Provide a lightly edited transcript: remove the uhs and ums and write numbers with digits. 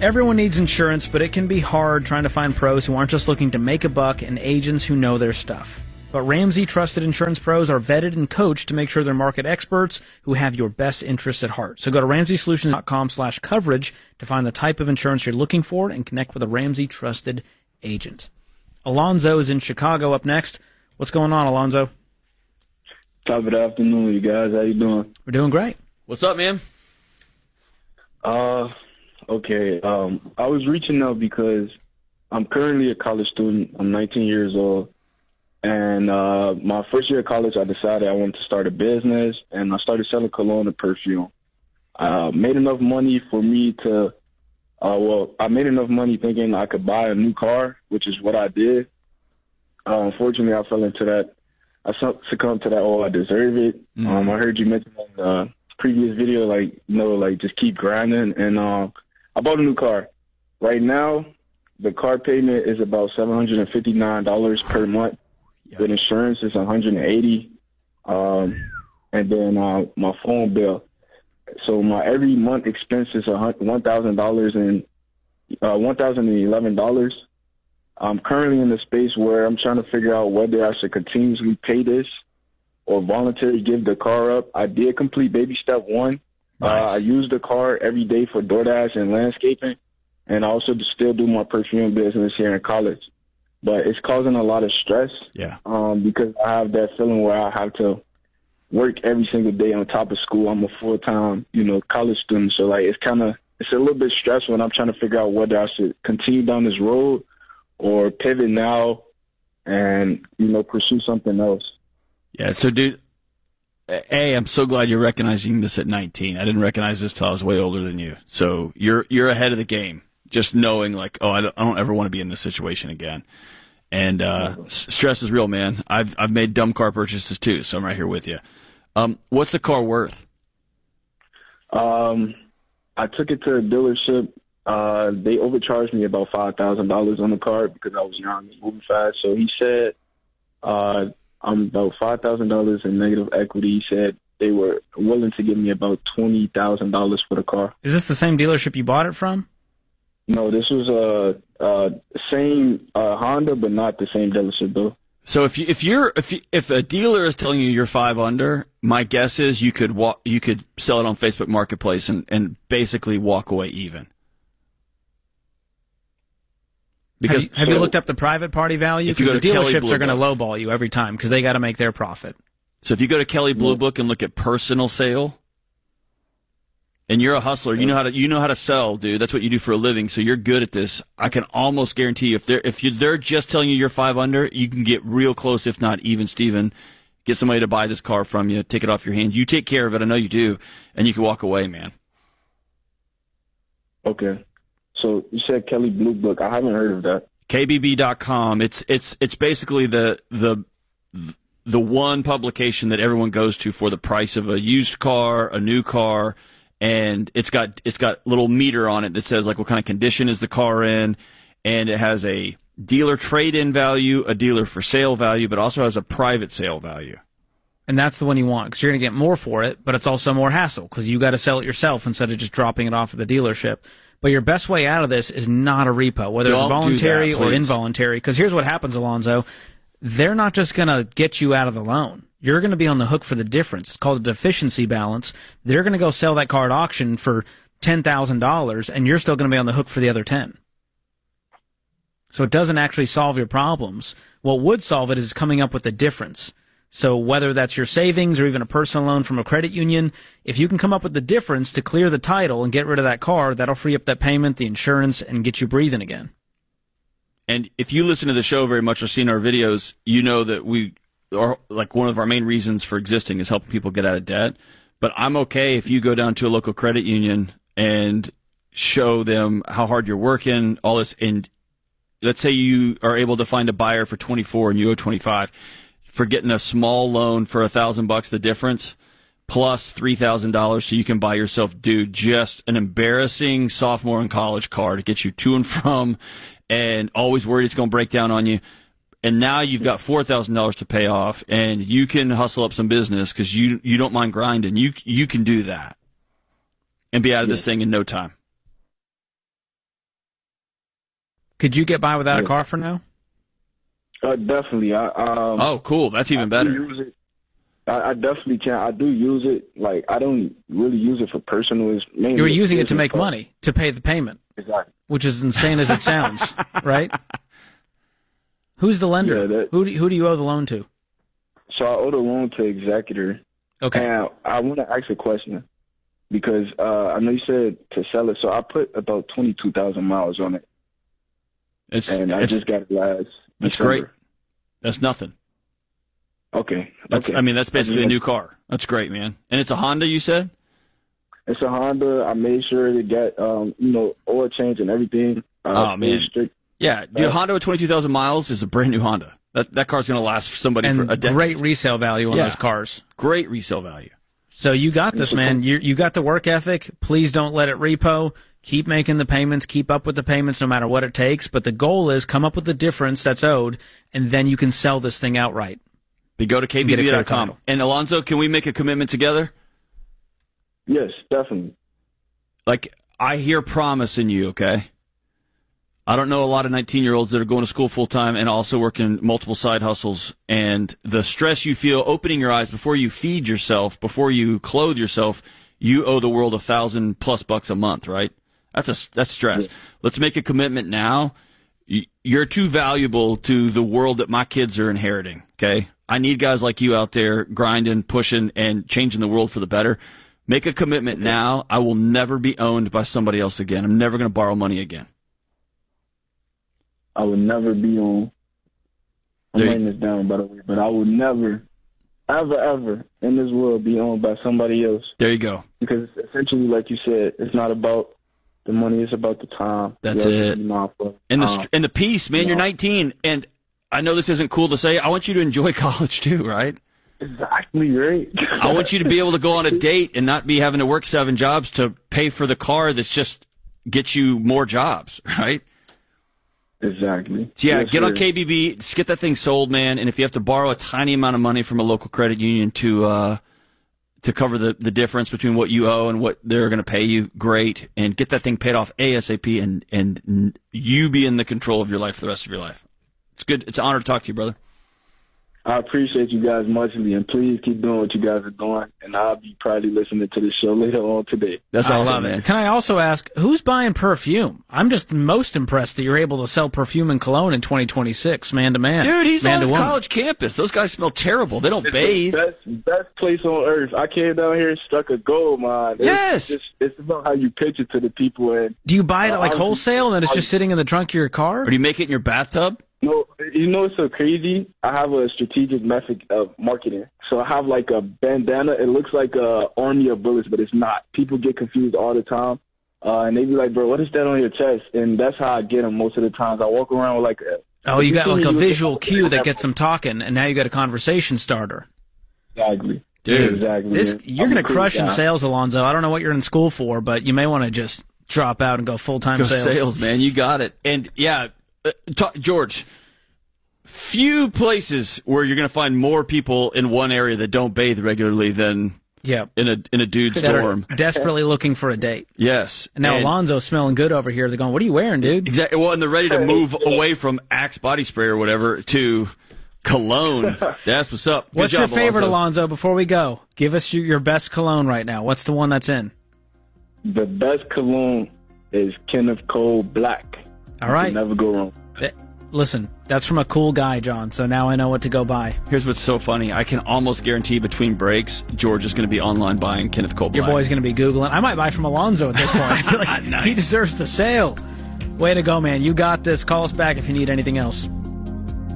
Everyone needs insurance, but it can be hard trying to find pros who aren't just looking to make a buck and agents who know their stuff. But Ramsey Trusted Insurance Pros are vetted and coached to make sure they're market experts who have your best interests at heart. So go to RamseySolutions.com/coverage to find the type of insurance you're looking for and connect with a Ramsey Trusted agent. Alonzo is in Chicago up next. What's going on, Alonzo? Top of the afternoon, you guys. How you doing? We're doing great. What's up, man? Okay. I was reaching out because I'm currently a college student. I'm 19 years old. And my first year of college, I decided I wanted to start a business, and I started selling cologne and perfume. Made enough money for me to, I made enough money thinking I could buy a new car, which is what I did. Unfortunately, I fell into that. I succumbed to that, I deserve it. I heard you mention in the previous video, just keep grinding. And I bought a new car. Right now, the car payment is about $759 per month. With insurance, it's $180. And then my phone bill. So my every month expense is $1,000 and $1,011. I'm currently in the space where I'm trying to figure out whether I should continuously pay this or voluntarily give the car up. I did complete baby step one. Nice. I use the car every day for DoorDash and landscaping, and I also still do my perfume business here in college. But it's causing a lot of stress. Yeah. Because I have that feeling where I have to work every single day on top of school. I'm a full-time, college student. So it's a little bit stressful, and I'm trying to figure out whether I should continue down this road or pivot now and, pursue something else. Yeah. So, dude, I'm so glad you're recognizing this at 19. I didn't recognize this till I was way older than you. So you're ahead of the game. Just knowing I don't ever want to be in this situation again. And stress is real, man. I've made dumb car purchases too, so I'm right here with you. What's the car worth? I took it to a dealership. They overcharged me about $5,000 on the car because I was young and moving fast. So he said I'm about $5,000 in negative equity. He said they were willing to give me about $20,000 for the car. Is this the same dealership you bought it from? No, this was same Honda, but not the same dealership though. So if a dealer is telling you you're 5 under, my guess is you could sell it on Facebook Marketplace and basically walk away even. Because have you looked up the private party value? Because the dealerships are going to lowball you every time because they got to make their profit. So if you go to Kelley Blue Book and look at personal sale. And you're a hustler. You know how to sell, dude. That's what you do for a living. So you're good at this. I can almost guarantee you, if they're just telling you you're 5 under, you can get real close, if not even, Steven. Get somebody to buy this car from you, take it off your hands. You take care of it. I know you do, and you can walk away, man. Okay. So you said Kelley Blue Book. I haven't heard of that. KBB.com. It's basically the one publication that everyone goes to for the price of a used car, a new car. And it's got little meter on it that says what kind of condition is the car in, and it has a dealer trade-in value, a dealer for sale value, but also has a private sale value. And that's the one you want because you're going to get more for it, but it's also more hassle because you got to sell it yourself instead of just dropping it off at the dealership. But your best way out of this is not a repo, whether it's voluntary or involuntary. Because here's what happens, Alonzo. They're not just going to get you out of the loan. You're going to be on the hook for the difference. It's called a deficiency balance. They're going to go sell that car at auction for $10,000, and you're still going to be on the hook for the other 10. So it doesn't actually solve your problems. What would solve it is coming up with the difference. So whether that's your savings or even a personal loan from a credit union, if you can come up with the difference to clear the title and get rid of that car, that'll free up that payment, the insurance, and get you breathing again. And if you listen to the show very much or seen our videos, you know that one of our main reasons for existing is helping people get out of debt. But I'm okay if you go down to a local credit union and show them how hard you're working, all this. And let's say you are able to find a buyer for 24 and you owe 25 for getting a small loan for $1,000, the difference plus $3,000 so you can buy yourself, dude, just an embarrassing sophomore in college car to get you to and from and always worried it's going to break down on you. And now you've got $4,000 to pay off, and you can hustle up some business because you don't mind grinding. You can do that and be out of this thing in no time. Could you get by without a car for now? Definitely. Oh, cool. That's even better. I definitely can. I do use it. Like, I don't really use it for personal. It's mainly you were using it to make money, to pay the payment. Exactly. Which is insane as it sounds, right? Who's the lender? Yeah, who do you owe the loan to? So I owe the loan to Executor. Okay. And I want to ask a question because I know you said to sell it. So I put about 22,000 miles on it. I just got it last That's December. great. That's nothing. Okay. I mean, that's basically a new car. That's great, man. And it's a Honda, you said? It's a Honda. I made sure to get, oil change and everything. Oh, man. Strict. Yeah, dude, Honda with 22,000 miles is a brand new Honda. That car's going to last for somebody for a decade. Great resale value on those cars. Great resale value. So you got this, man. You got the work ethic. Please don't let it repo. Keep making the payments. Keep up with the payments no matter what it takes. But the goal is come up with the difference that's owed, and then you can sell this thing outright. But go to KBB.com. And Alonzo, can we make a commitment together? Yes, definitely. Like, I hear promise in you, okay? I don't know a lot of 19-year-olds that are going to school full-time and also working multiple side hustles. And the stress you feel opening your eyes before you feed yourself, before you clothe yourself, you owe the world $1,000+ a month, right? That's stress. Yeah. Let's make a commitment now. You're too valuable to the world that my kids are inheriting, okay? I need guys like you out there grinding, pushing, and changing the world for the better. Make a commitment now. I will never be owned by somebody else again. I'm never going to borrow money again. I would never be on. I'm writing this down, by the way, but I would never, ever in this world be owned by somebody else. There you go. Because essentially, like you said, it's not about the money, it's about the time. That's it. And the peace, man. You're 19, and I know this isn't cool to say. I want you to enjoy college too, right? Exactly, right. I want you to be able to go on a date and not be having to work 7 jobs to pay for the car that's just gets you more jobs, right? Exactly. So yeah, get on KBB, just get that thing sold, man. And if you have to borrow a tiny amount of money from a local credit union to cover the difference between what you owe and what they're going to pay you, great. And get that thing paid off ASAP, and you be in the control of your life for the rest of your life. It's good. It's an honor to talk to you, brother. I appreciate you guys muchly, and please keep doing what you guys are doing, and I'll be probably listening to the show later on today. That's awesome, man. Can I also ask, who's buying perfume? I'm just most impressed that you're able to sell perfume and cologne in 2026, man to man. Dude, he's on a college campus. Those guys smell terrible. They don't bathe. It's the best place on earth. I came down here and struck a gold mine. Yes. It's about how you pitch it to the people. And do you buy it at like wholesale and then it's just sitting in the trunk of your car? Or do you make it in your bathtub? No, you know what's so crazy? I have a strategic method of marketing. So I have like a bandana. It looks like a army of bullets, but it's not. People get confused all the time. And they be like, bro, what is that on your chest? And that's how I get them most of the times. I walk around with like you got like a visual cue that gets them talking, and now you got a conversation starter. Exactly. Dude, exactly. You're going to crush in sales, Alonzo. I don't know what you're in school for, but you may want to just drop out and go full-time sales, man. You got it. And yeah, George, few places where you're going to find more people in one area that don't bathe regularly than in a dude's dorm. Desperately looking for a date. Yes. And now Alonzo's smelling good over here. They're going, what are you wearing, dude? Exactly. Well, and they're ready to move away from Axe body spray or whatever to cologne. That's what's up. Good What's job, your favorite, Alonzo, before we go? Give us your best cologne right now. What's the one that's in? The best cologne is Kenneth Cole Black. All right. You can never go wrong. Listen, that's from a cool guy, John, so now I know what to go buy. Here's what's so funny. I can almost guarantee between breaks, George is going to be online buying Kenneth Cole Black. Your boy's going to be Googling. I might buy from Alonzo at this point. I feel like nice. He deserves the sale. Way to go, man. You got this. Call us back if you need anything else.